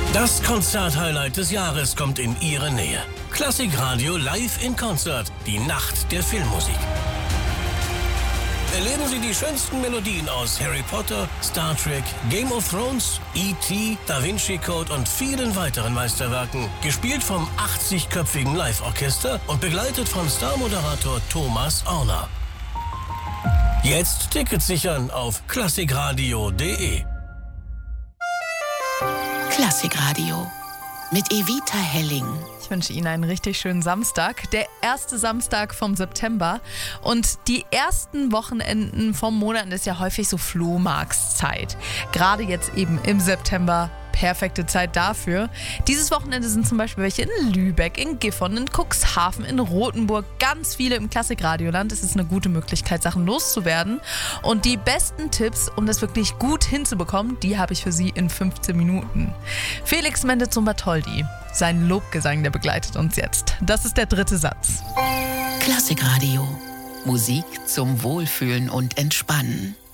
Das Konzert-Highlight des Jahres kommt in Ihre Nähe. Klassikradio live in Konzert, die Nacht der Filmmusik. Erleben Sie die schönsten Melodien aus Harry Potter, Star Trek, Game of Thrones, E.T., Da Vinci Code und vielen weiteren Meisterwerken. Gespielt vom 80-köpfigen Live-Orchester und begleitet von Star-Moderator Thomas Orner. Jetzt Tickets sichern auf klassikradio.de. Klassikradio mit Evita Helling. Ich wünsche Ihnen einen richtig schönen Samstag. Der erste Samstag vom September. Und die ersten Wochenenden vom Monat ist ja häufig so Flohmarktszeit. Gerade jetzt eben im September. Perfekte Zeit dafür. Dieses Wochenende sind zum Beispiel welche in Lübeck, in Gifhorn, in Cuxhaven, in Rothenburg, ganz viele im Klassikradioland. Es ist eine gute Möglichkeit, Sachen loszuwerden. Und die besten Tipps, um das wirklich gut hinzubekommen, die habe ich für Sie in 15 Minuten. Felix Mendelssohn-Bartholdy, sein Lobgesang, der begleitet uns jetzt. Das ist der dritte Satz. Klassikradio. Musik zum Wohlfühlen und Entspannen.